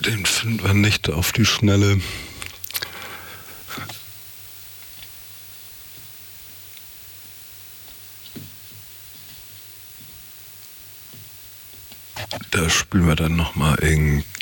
Den finden wir nicht auf die Schnelle. Da spielen wir dann nochmal irgendein